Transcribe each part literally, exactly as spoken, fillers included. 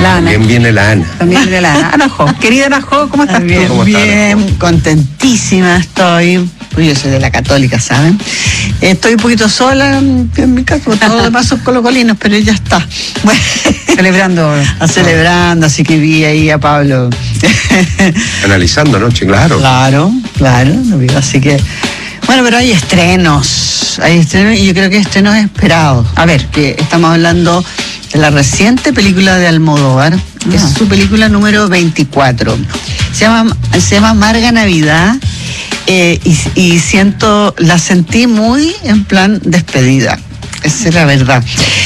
La Ana. También viene la Ana. También viene la Ana. Ana Jo. Querida Ana Jo, ¿cómo estás bien, tú? ¿Cómo está, bien, Ana Jo? contentísima estoy. Pues yo soy de la Católica, ¿saben? Estoy un poquito sola en, en mi casa, todo lo demás son colocolinos, pero ya está. Bueno, Celebrando. a celebrando, así que vi ahí a Pablo. Analizando anoche, claro. Claro, claro, lo vi, así que... Bueno, pero hay estrenos, hay estrenos y yo creo que estrenos esperados. A ver, que estamos hablando de la reciente película de Almodóvar, que Ah. es su película número veinticuatro. Se llama, se llama Amarga Navidad. Eh, y, y siento, la sentí muy en plan despedida, esa es la verdad.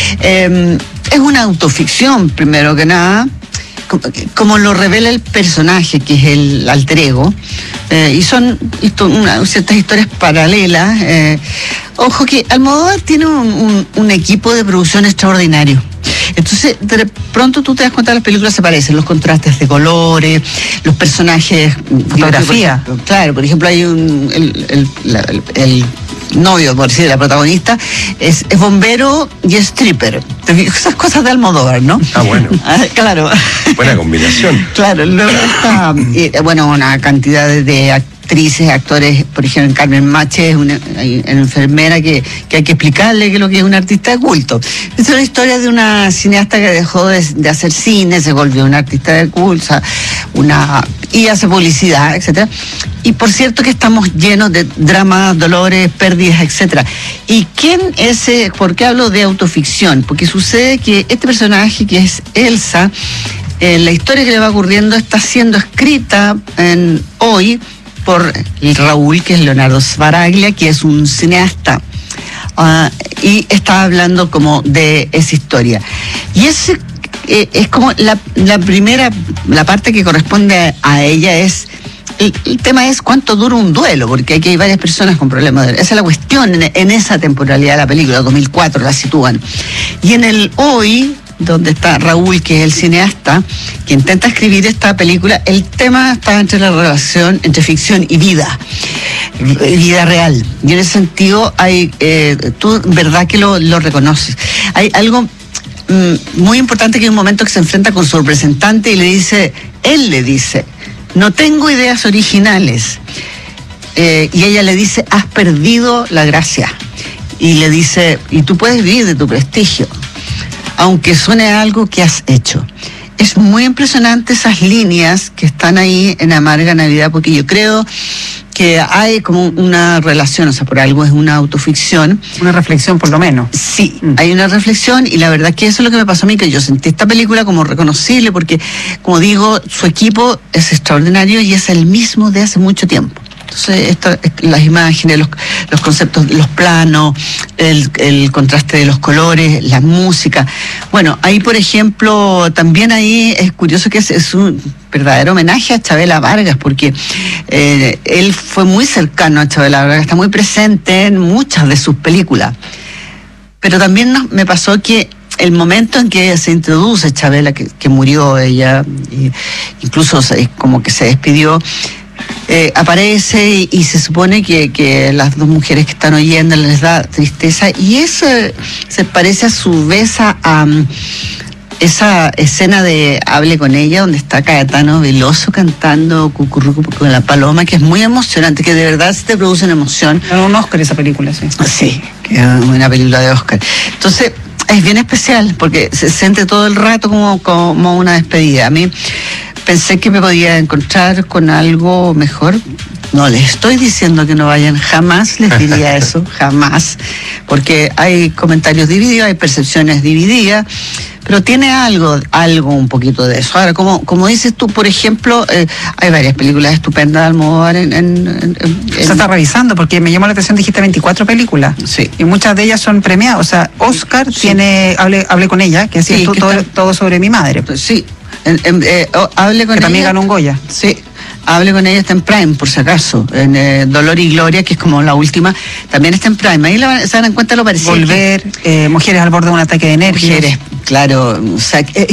Eh, es una autoficción, primero que nada, como, como lo revela el personaje, que es el alter ego, eh, y son histo- una, ciertas historias paralelas. Eh, ojo que Almodóvar tiene un, un, un equipo de producción extraordinario. Entonces, de pronto tú te das cuenta que las películas se parecen, los contrastes de colores, los personajes... Fotografía. Por ejemplo, claro, por ejemplo, hay un... El, el, la- el- el novio, por decir, la protagonista, es, es bombero y es stripper. Te fijas, esas cosas de Almodóvar, ¿no? Ah, bueno. Ah, claro. Buena combinación. Claro, luego está, eh, bueno, una cantidad de, de actrices, actores, por ejemplo, Carmen Mache es una, hay una enfermera que, que hay que explicarle que es lo que es un artista de culto. Es una historia de una cineasta que dejó de, de hacer cine, se volvió una artista de culto, una, y hace publicidad, etcétera. Y por cierto que estamos llenos de dramas, dolores, pérdidas, etcétera. ¿Y quién es, eh, por qué hablo de autoficción? Porque sucede que este personaje que es Elsa, eh, la historia que le va ocurriendo está siendo escrita en, hoy por el Raúl, que es Leonardo Sbaraglia, que es un cineasta. Uh, y está hablando como de esa historia. Y ese eh, es como la, la primera, la parte que corresponde a ella es... El, el tema es cuánto dura un duelo, porque aquí hay varias personas con problemas de duelo. Esa es la cuestión en, en esa temporalidad de la película, dos mil cuatro la sitúan. Y en el hoy, donde está Raúl, que es el cineasta, que intenta escribir esta película, el tema está entre la relación entre ficción y vida, vida real. Y en ese sentido, hay eh, tú, verdad que lo, lo reconoces. Hay algo mm, muy importante, que hay un momento que se enfrenta con su representante y le dice, él le dice, no tengo ideas originales. Eh, y ella le dice, has perdido la gracia. Y le dice, y tú puedes vivir de tu prestigio, aunque suene a algo que has hecho. Es muy impresionante esas líneas que están ahí en Amarga Navidad, porque yo creo que hay como una relación, o sea, por algo es una autoficción. Una reflexión, por lo menos. Sí, Mm. hay una reflexión, y la verdad que eso es lo que me pasó a mí, que yo sentí esta película como reconocible, porque, como digo, su equipo es extraordinario y es el mismo de hace mucho tiempo. Entonces, esto, las imágenes, los, los conceptos, los planos, el, el contraste de los colores, la música. Bueno, ahí, por ejemplo, también ahí es curioso que es, es un verdadero homenaje a Chabela Vargas, porque eh, él fue muy cercano a Chabela Vargas, está muy presente en muchas de sus películas. Pero también nos, me pasó que el momento en que se introduce Chabela, que, que murió ella, y incluso se, como que se despidió, eh, aparece y, y se supone que, que las dos mujeres que están oyendo les da tristeza, y eso se parece a su vez a, a esa escena de Hable con ella, donde está Caetano Veloso cantando Cucurruco con la paloma, que es muy emocionante, que de verdad se te produce una emoción. Ganó un Oscar esa película, sí. Sí, que es una película de Oscar. Entonces, es bien especial, porque se siente todo el rato como, como una despedida. A mí pensé que me podía encontrar con algo mejor. No les estoy diciendo que no vayan, jamás les diría eso, jamás, porque hay comentarios divididos, hay percepciones divididas, pero tiene algo, algo un poquito de eso. Ahora, como, como dices tú, por ejemplo, eh, hay varias películas estupendas de Almodóvar en... en, en, en Se está revisando, porque me llamó la atención, dijiste veinticuatro películas. Sí. Y muchas de ellas son premiadas. O sea, Oscar Sí. tiene, hablé, hablé con ella, que decía Sí, tú, que todo, está- todo sobre mi madre. Sí, en, en, eh, oh, hable con Que ella. también ganó un Goya. Sí, Hable con ella, está en Prime, por si acaso. En eh, Dolor y Gloria, que es como la última, también está en Prime. Ahí la, se dan cuenta lo parecido. Volver, eh, Mujeres al borde de un ataque de nervios. Mujeres, claro. O sea,